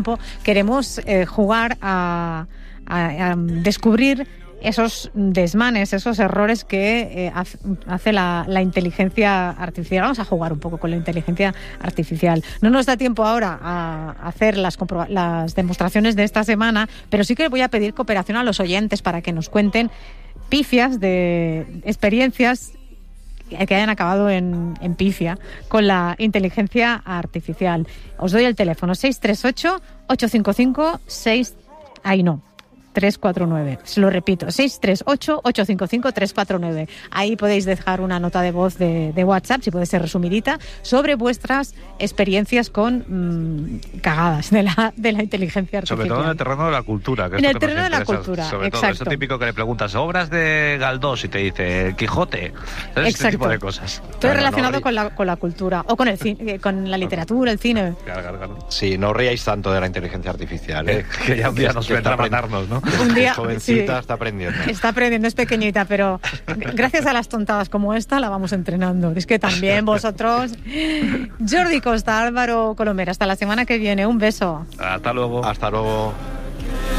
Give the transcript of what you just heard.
queremos jugar a descubrir esos desmanes, esos errores que hace la inteligencia artificial. Vamos a jugar un poco con la inteligencia artificial. No nos da tiempo ahora a hacer las demostraciones de esta semana, pero sí que voy a pedir cooperación a los oyentes para que nos cuenten pifias de experiencias que hayan acabado en pifia con la inteligencia artificial. Os doy el teléfono 638-855-349. Se lo repito, 638-855-349. Ahí podéis dejar una nota de voz de WhatsApp, si puede ser resumidita, sobre vuestras experiencias con cagadas de la inteligencia artificial. Sobre todo en el terreno de la cultura. Que en el terreno de la cultura, sobre exacto. Todo eso típico que le preguntas, obras de Galdós, y te dice El Quijote. Este tipo de cosas. Todo relacionado con la cultura, o con el cine, con la literatura, el cine. Claro. Sí, no ríais tanto de la inteligencia artificial, que ya un día nos vendrá a matarnos, ¿no? Un día, jovencita, sí, está aprendiendo. Está aprendiendo, es pequeñita, pero gracias a las tontadas como esta la vamos entrenando. Es que también vosotros... Jordi Costa, Álvaro Colomera, hasta la semana que viene. Un beso. Hasta luego. Hasta luego.